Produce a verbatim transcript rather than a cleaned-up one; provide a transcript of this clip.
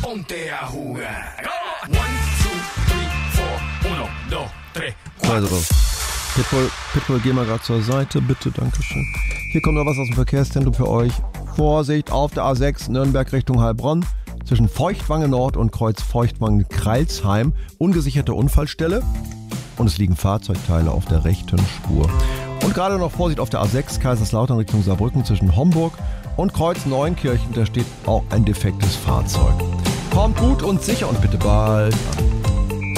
ponte a jugar. One, two, three, four, uno, dos, tres, Also, Pitbull, Pitbull, geh mal gerade zur Seite, bitte, dankeschön. Hier kommt noch was aus dem Verkehrszentrum für euch. Vorsicht auf der A sechs, Nürnberg Richtung Heilbronn. Zwischen Feuchtwangen Nord und Kreuz Feuchtwangen-Kreilsheim. Ungesicherte Unfallstelle. Und es liegen Fahrzeugteile auf der rechten Spur. Und gerade noch Vorsicht auf der A sechs, Kaiserslautern Richtung Saarbrücken zwischen Homburg und Kreuz Neunkirchen. Da steht auch ein defektes Fahrzeug. Kommt gut und sicher und bitte bald.